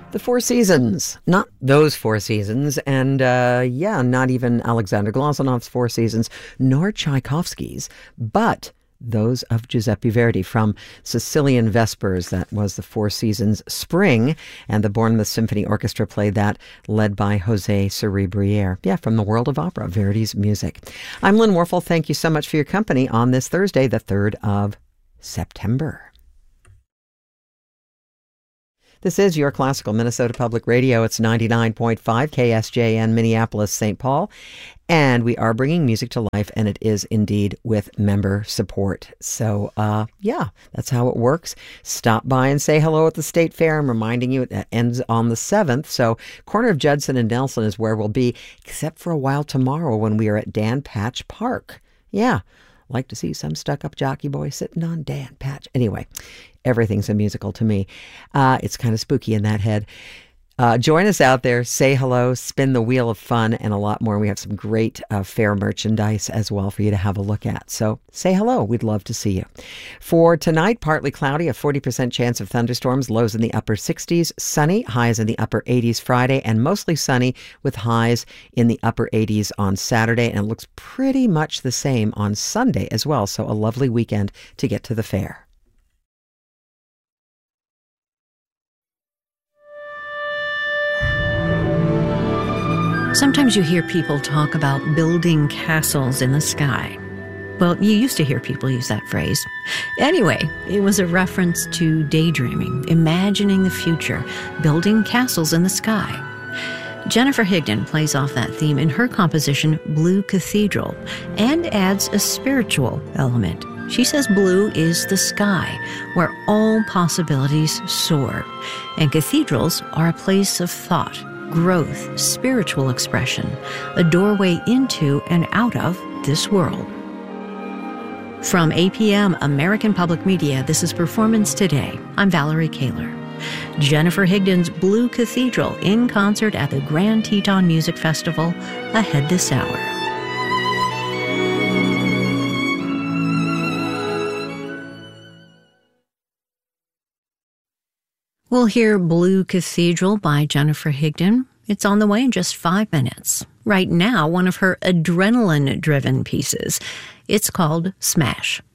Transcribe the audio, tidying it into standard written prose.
The Four Seasons. Not those Four Seasons, and not even Alexander Glosunov's Four Seasons, nor Tchaikovsky's, but those of Giuseppe Verdi from Sicilian Vespers. That was the Four Seasons Spring, and the Bournemouth Symphony Orchestra played that, led by Jose Cerebriere. Yeah, from the world of opera, Verdi's music. I'm Lynn Warfel. Thank you so much for your company on this Thursday, the 3rd of September. This is your classical Minnesota Public Radio. It's 99.5 KSJN, Minneapolis, St. Paul. And we are bringing music to life, and it is indeed with member support. So, that's how it works. Stop by and say hello at the State Fair. I'm reminding you it ends on the 7th. So, corner of Judson and Nelson is where we'll be, except for a while tomorrow when we are at Dan Patch Park. Yeah, like to see some stuck-up jockey boy sitting on Dan Patch. Anyway, everything's a musical to me. It's kind of spooky in that head. Join us out there, say hello, spin the wheel of fun, and a lot more. We have some great fair merchandise as well for you to have a look at. So say hello. We'd love to see you. For tonight, partly cloudy, a 40% chance of thunderstorms, lows in the upper 60s, sunny, highs in the upper 80s Friday, and mostly sunny with highs in the upper 80s on Saturday. And it looks pretty much the same on Sunday as well. So a lovely weekend to get to the fair. Sometimes you hear people talk about building castles in the sky. Well, you used to hear people use that phrase. Anyway, it was a reference to daydreaming, imagining the future, building castles in the sky. Jennifer Higdon plays off that theme in her composition Blue Cathedral and adds a spiritual element. She says blue is the sky, where all possibilities soar, and cathedrals are a place of thought, growth, spiritual expression, a doorway into and out of this world. From APM American Public Media, this is Performance Today. I'm Valerie Kaler. Jennifer Higdon's Blue Cathedral in concert at the Grand Teton Music Festival ahead this hour. We'll hear Blue Cathedral by Jennifer Higdon. It's on the way in just 5 minutes. Right now, one of her adrenaline-driven pieces. It's called Smash.